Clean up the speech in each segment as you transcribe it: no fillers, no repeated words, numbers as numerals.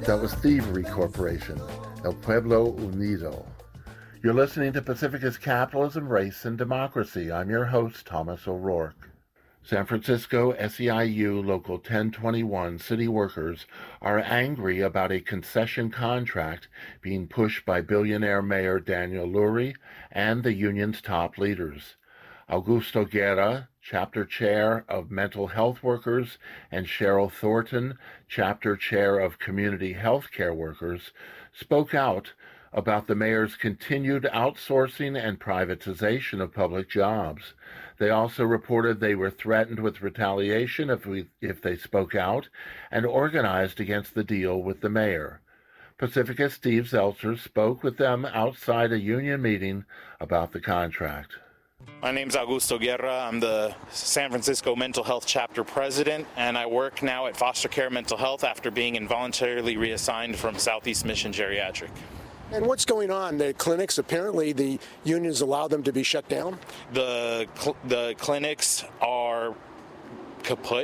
That was Thievery Corporation, El Pueblo Unido. You're listening to Pacifica's Capitalism, Race, and Democracy. I'm your host, Thomas O'Rourke. San Francisco SEIU Local 1021 city workers are angry about a concession contract being pushed by billionaire Mayor Daniel Lurie and the union's top leaders. Augusto Guerra, Chapter Chair of Mental Health Workers, and Cheryl Thornton, Chapter Chair of Community Health Care Workers, spoke out about the mayor's continued outsourcing and privatization of public jobs. They also reported they were threatened with retaliation if they spoke out and organized against the deal with the mayor. Pacifica's Steve Zeltzer spoke with them outside a union meeting about the contract. My name's Augusto Guerra. I'm the San Francisco Mental Health Chapter President, and I work now at Foster Care Mental Health after being involuntarily reassigned from Southeast Mission Geriatric. And what's going on? The clinics, apparently the unions allow them to be shut down? The clinics are kaput.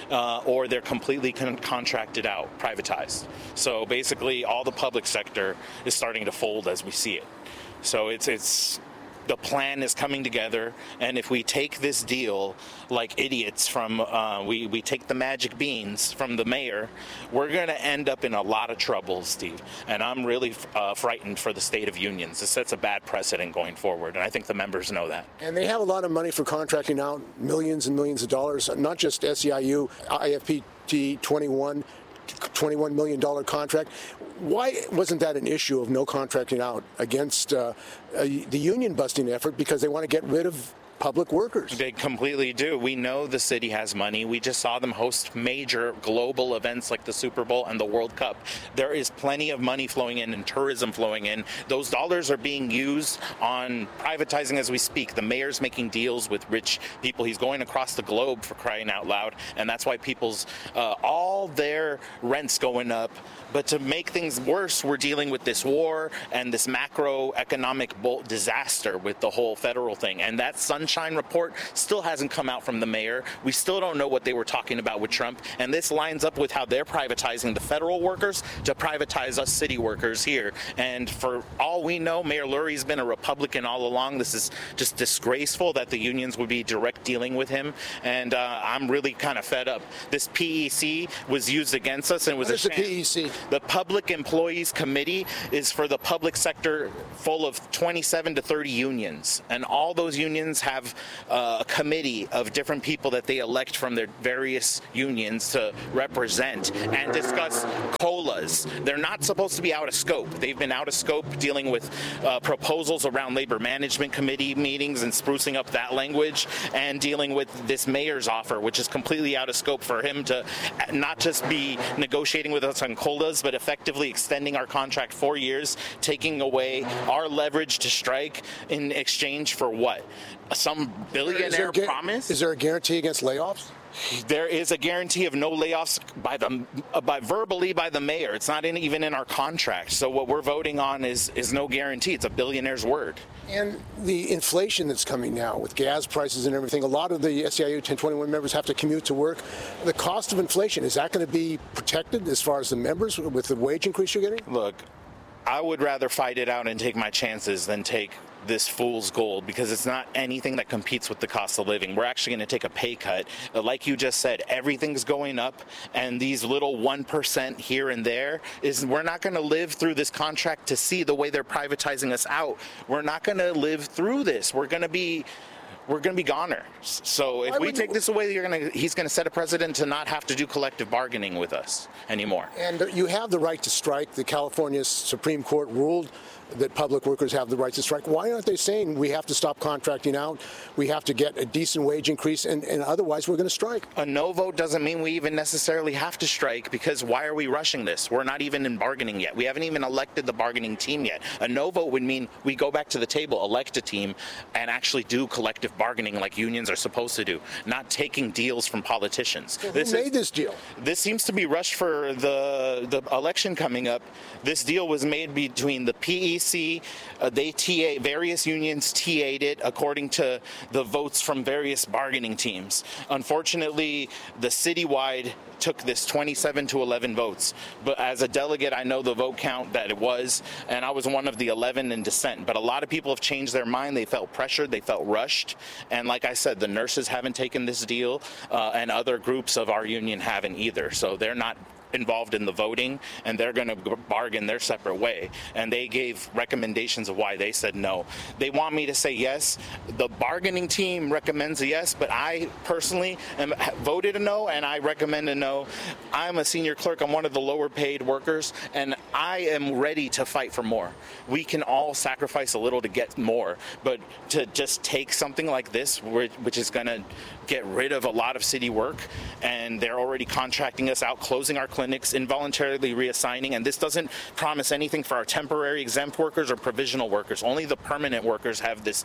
Or they're completely contracted out, privatized. So basically all the public sector is starting to fold as we see it. So it's the plan is coming together, and if we take this deal like idiots from, we take the magic beans from the mayor, we're going to end up in a lot of trouble, Steve. And I'm really frightened for the state of unions. This sets a bad precedent going forward, and I think the members know that. And they have a lot of money for contracting out, millions and millions of dollars, not just SEIU, IFPT 21 $21 million contract. Why wasn't that an issue of no contracting out against the union busting effort? Because they want to get rid of public workers. They completely do. We know the city has money. We just saw them host major global events like the Super Bowl and the World Cup. There is plenty of money flowing in and tourism flowing in. Those dollars are being used on privatizing as we speak. The mayor's making deals with rich people. He's going across the globe, for crying out loud, and that's why people's all their rents going up. But to make things worse, we're dealing with this war and this macroeconomic disaster with the whole federal thing. And that Sunshine Report still hasn't come out from the mayor. We still don't know what they were talking about with Trump. And this lines up with how they're privatizing the federal workers to privatize us city workers here. And for all we know, Mayor Lurie's been a Republican all along. This is just disgraceful that the unions would be direct dealing with him. And I'm really kind of fed up. This PEC was used against us, and it was a shame. PEC? The Public Employees Committee is for the public sector full of 27 to 30 unions. And all those unions have a committee of different people that they elect from their various unions to represent and discuss COLAs. They're not supposed to be out of scope. They've been out of scope dealing with proposals around labor management committee meetings and sprucing up that language, and dealing with this mayor's offer, which is completely out of scope for him to not just be negotiating with us on COLAs, but effectively extending our contract 4 years, taking away our leverage to strike in exchange for what? Some billionaire promise? Is there a guarantee against layoffs? There is a guarantee of no layoffs verbally by the mayor. It's not even in our contract. So what we're voting on is no guarantee. It's a billionaire's word. And the inflation that's coming now with gas prices and everything, a lot of the SEIU 1021 members have to commute to work. The cost of inflation, is that going to be protected as far as the members with the wage increase you're getting? Look, I would rather fight it out and take my chances than take this fool's gold, because it's not anything that competes with the cost of living. We're actually going to take a pay cut. Like you just said, everything's going up, and these little 1% here and there we're not going to live through this contract to see the way they're privatizing us out. We're not going to live through this. We're going to be goners. So if we take this away, he's going to set a precedent to not have to do collective bargaining with us anymore. And you have the right to strike. The California Supreme Court ruled that public workers have the right to strike. Why aren't they saying we have to stop contracting out, we have to get a decent wage increase, and otherwise we're going to strike? A no vote doesn't mean we even necessarily have to strike, because why are we rushing this? We're not even in bargaining yet. We haven't even elected the bargaining team yet. A no vote would mean we go back to the table, elect a team, and actually do collective bargaining like unions are supposed to do, not taking deals from politicians. So who made this deal? This seems to be rushed for the election coming up. This deal was made between the PEC BC, various unions TA'd it according to the votes from various bargaining teams. Unfortunately, the citywide took this 27 to 11 votes. But as a delegate, I know the vote count that it was, and I was one of the 11 in dissent. But a lot of people have changed their mind. They felt pressured. They felt rushed. And like I said, the nurses haven't taken this deal, and other groups of our union haven't either. So they're not involved in the voting, and they're going to bargain their separate way. And they gave recommendations of why they said no. They want me to say yes. The bargaining team recommends a yes, but I personally voted a no, and I recommend a no. I'm a senior clerk. I'm one of the lower paid workers, and I am ready to fight for more. We can all sacrifice a little to get more, but to just take something like this, which is going to get rid of a lot of city work, and they're already contracting us out, closing our clinics, involuntarily reassigning, and this doesn't promise anything for our temporary exempt workers or provisional workers. Only the permanent workers have this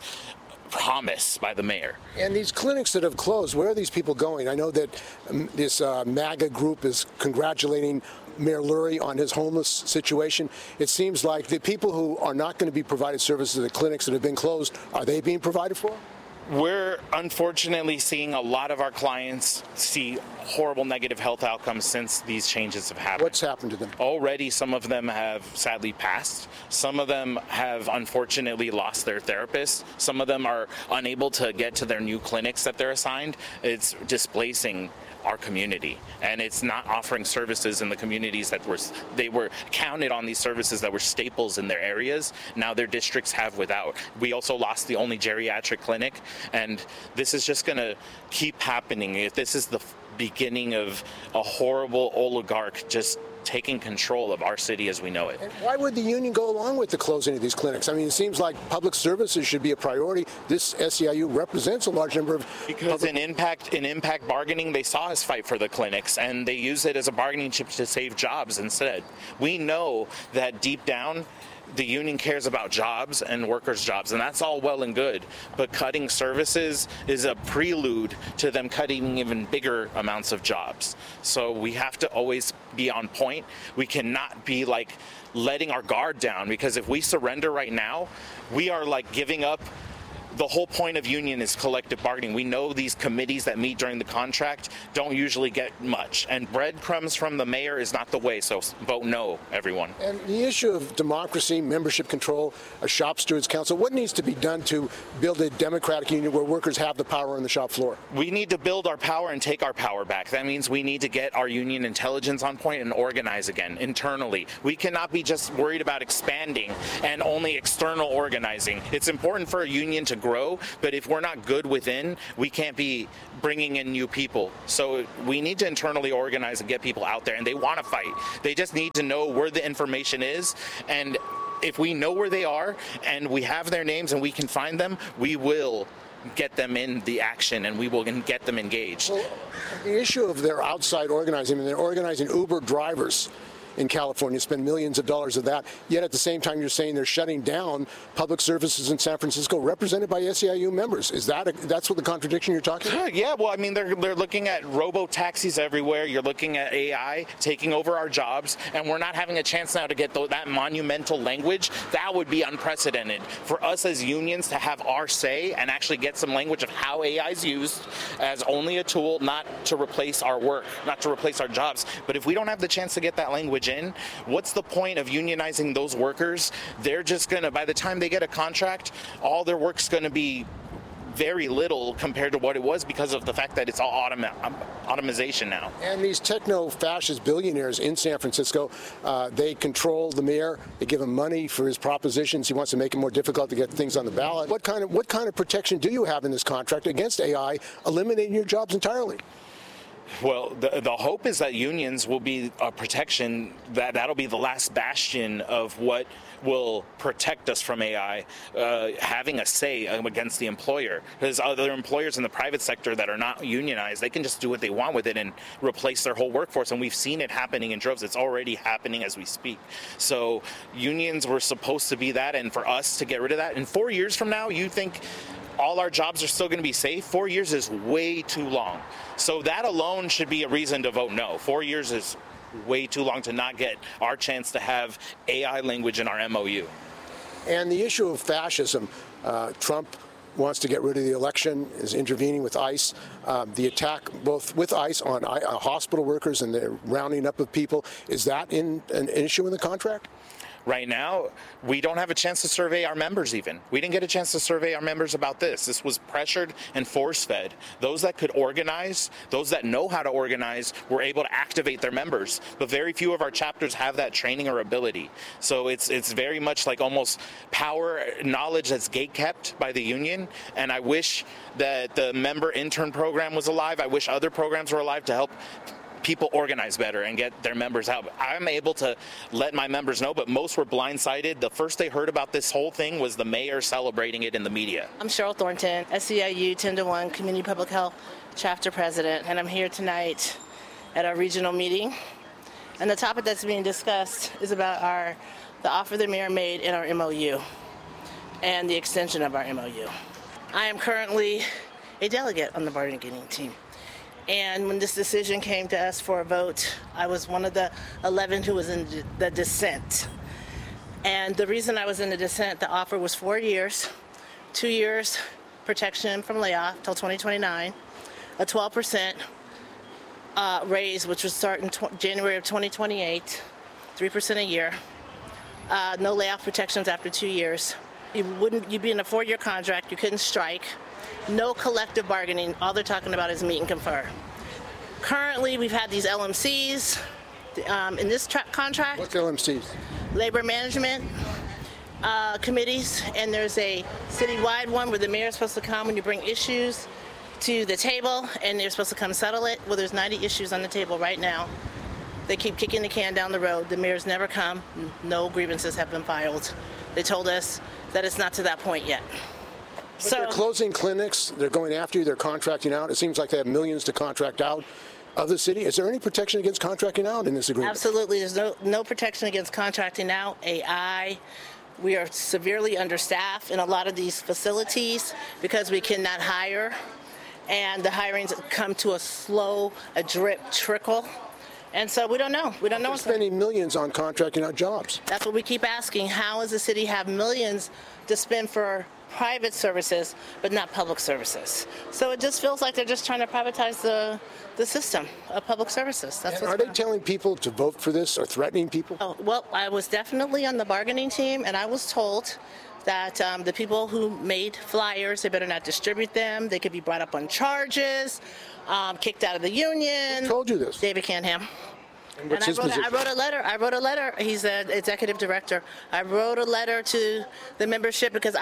promise by the mayor. And these clinics that have closed, where are these people going? I know that this MAGA group is congratulating Mayor Lurie on his homeless situation. It seems like the people who are not going to be provided services at clinics that have been closed, are they being provided for? We're unfortunately seeing a lot of our clients see horrible negative health outcomes since these changes have happened. What's happened to them? Already, some of them have sadly passed. Some of them have unfortunately lost their therapist. Some of them are unable to get to their new clinics that they're assigned. It's displacing our community, and it's not offering services in the communities that they were counted on, these services that were staples in their areas. Now their districts have without. We also lost the only geriatric clinic, and this is just going to keep happening. If this is the beginning of a horrible oligarch just taking control of our city as we know it. And why would the union go along with the closing of these clinics? I mean, it seems like public services should be a priority. This SEIU represents a large number of... Because in impact bargaining, they saw us fight for the clinics, and they use it as a bargaining chip to save jobs instead. We know that deep down, the union cares about jobs and workers' jobs, and that's all well and good, but cutting services is a prelude to them cutting even bigger amounts of jobs. So we have to always be on point. We cannot be like letting our guard down, because if we surrender right now, we are like giving up. The whole point of union is collective bargaining. We know these committees that meet during the contract don't usually get much, and breadcrumbs from the mayor is not the way, so vote no, everyone. And the issue of democracy, membership control, a shop stewards council, what needs to be done to build a democratic union where workers have the power on the shop floor? We need to build our power and take our power back. That means we need to get our union intelligence on point and organize again internally. We cannot be just worried about expanding and only external organizing. It's important for a union to grow, but if we're not good within, we can't be bringing in new people. So we need to internally organize and get people out there, and they want to fight. They just need to know where the information is, and if we know where they are and we have their names and we can find them, we will get them in the action, and we will get them engaged. Well, the issue of their outside organizing, and they're organizing Uber drivers in California, spend millions of dollars of that, yet at the same time you're saying they're shutting down public services in San Francisco represented by SEIU members. Is that's what the contradiction you're talking about? Yeah, well, I mean, they're looking at robo-taxis everywhere. You're looking at AI taking over our jobs, and we're not having a chance now to get that monumental language. That would be unprecedented for us as unions to have our say and actually get some language of how AI is used as only a tool, not to replace our work, not to replace our jobs. But if we don't have the chance to get that language in, what's the point of unionizing those workers? They're just going to, by the time they get a contract, all their work's going to be very little compared to what it was because of the fact that it's all automation now. And these techno-fascist billionaires in San Francisco, they control the mayor. They give him money for his propositions. He wants to make it more difficult to get things on the ballot. What kind of protection do you have in this contract against AI eliminating your jobs entirely? Well, the hope is that unions will be a protection, that'll be the last bastion of what will protect us from AI having a say against the employer. Because other employers in the private sector that are not unionized, they can just do what they want with it and replace their whole workforce. And we've seen it happening in droves. It's already happening as we speak. So unions were supposed to be that, and for us to get rid of that. And 4 years from now, you think all our jobs are still going to be safe? 4 years is way too long. So that alone should be a reason to vote no. 4 years is way too long to not get our chance to have AI language in our MOU. And the issue of fascism, Trump wants to get rid of the election, is intervening with ICE. The attack both with ICE on hospital workers and the rounding up of people, is that an issue in the contract? Right now, we don't have a chance to survey our members even. We didn't get a chance to survey our members about this. This was pressured and force-fed. Those that could organize, those that know how to organize, were able to activate their members. But very few of our chapters have that training or ability. So it's very much like almost power, knowledge that's gate-kept by the union. And I wish that the member intern program was alive. I wish other programs were alive to help people organize better and get their members out. I'm able to let my members know, but most were blindsided. The first they heard about this whole thing was the mayor celebrating it in the media. I'm Cheryl Thornton, SEIU 10-1 Community Public Health Chapter President, and I'm here tonight at our regional meeting. And the topic that's being discussed is about the offer the mayor made in our MOU and the extension of our MOU. I am currently a delegate on the bargaining team. And when this decision came to us for a vote, I was one of the 11 who was in the dissent. And the reason I was in the dissent, the offer was 4 years, 2 years protection from layoff till 2029, a 12% raise, which would start in January of 2028, 3% a year, no layoff protections after 2 years. You'd be in a 4-year contract, you couldn't strike. No collective bargaining. All they're talking about is meet and confer. Currently, we've had these LMCs in this contract. What's LMCs? Labor management committees, and there's a citywide one where the mayor is supposed to come when you bring issues to the table, and they're supposed to come settle it. Well, there's 90 issues on the table right now. They keep kicking the can down the road. The mayor's never come. No grievances have been filed. They told us that it's not to that point yet. But they're closing clinics, they're going after you, they're contracting out. It seems like they have millions to contract out of the city. Is there any protection against contracting out in this agreement? Absolutely. There's no protection against contracting out. AI. We are severely understaffed in a lot of these facilities because we cannot hire. And the hirings come to a drip trickle. And so we don't know. We don't know. They're spending millions on contracting out jobs. That's what we keep asking. How does the city have millions to spend for private services, but not public services? So it just feels like they're just trying to privatize the system of public services. Are they telling people to vote for this or threatening people? Oh, well, I was definitely on the bargaining team, and I was told that the people who made flyers, they better not distribute them. They could be brought up on charges, kicked out of the union. Who told you this? David Canham. And what's his position? I wrote a letter. He's the executive director. I wrote a letter to the membership because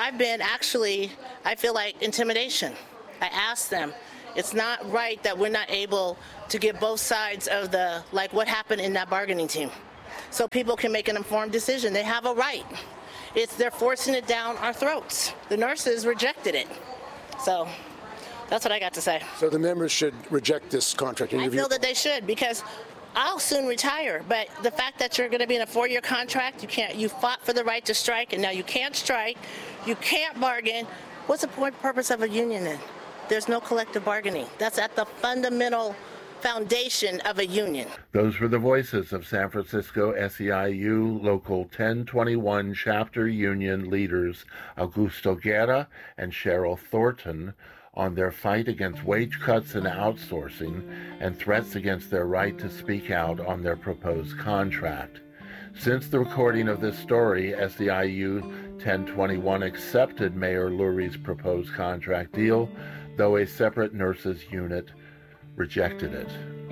I feel like intimidation. I asked them, it's not right that we're not able to get both sides of what happened in that bargaining team. So people can make an informed decision. They have a right. They're forcing it down our throats. The nurses rejected it. So that's what I got to say. So the members should reject this contract interview? I feel that they should, because I'll soon retire, but the fact that you're going to be in a 4-year contract, you fought for the right to strike, and now you can't strike, you can't bargain. What's the purpose of a union then? There's no collective bargaining. That's at the fundamental foundation of a union. Those were the voices of San Francisco SEIU Local 1021 Chapter Union leaders Augusto Guerra and Cheryl Thornton on their fight against wage cuts and outsourcing and threats against their right to speak out on their proposed contract. Since the recording of this story, SEIU 1021 accepted Mayor Lurie's proposed contract deal, though a separate nurses unit rejected it.